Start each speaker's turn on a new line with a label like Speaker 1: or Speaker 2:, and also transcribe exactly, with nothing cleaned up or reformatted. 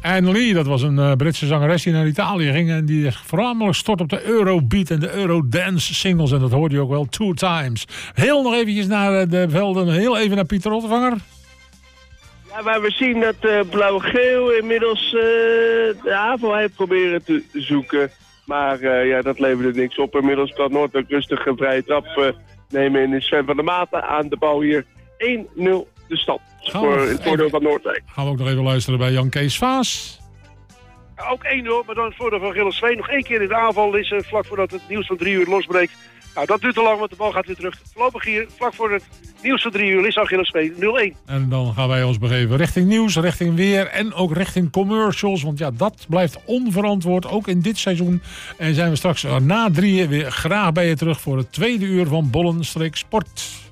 Speaker 1: Anne Lee, dat was een uh, Britse zangeres die naar Italië ging. En die voornamelijk stort op de Eurobeat en de Eurodance singles. En dat hoorde je ook wel, Two Times. Heel nog eventjes naar de velden. Heel even naar Pieter Ottervanger.
Speaker 2: Ja, maar we zien dat uh, Blauw-Geel inmiddels uh, de aanval heeft proberen te zoeken. Maar uh, ja, dat leverde niks op. Inmiddels kan Noord een rustige vrije trap uh, nemen. En is Sven van der Maten aan de bal hier één nul de stand. Voor het voordeel van Noordwijk.
Speaker 1: Gaan we ook nog even luisteren bij Jan Kees Vaas.
Speaker 3: Ja, ook één nul, maar dan het voordeel van Gillesveen. Nog één keer in de aanval is uh, vlak voordat het nieuws van drie uur losbreekt. Nou, dat duurt te lang, want de bal gaat weer terug. Voorlopig hier, vlak voor het nieuws van drie uur, Lissau Gillesveen nul één.
Speaker 1: En dan gaan wij ons begeven richting nieuws, richting weer en ook richting commercials. Want ja, dat blijft onverantwoord, ook in dit seizoen. En zijn we straks na drieën weer graag bij je terug voor het tweede uur van Bollenstreek Sport.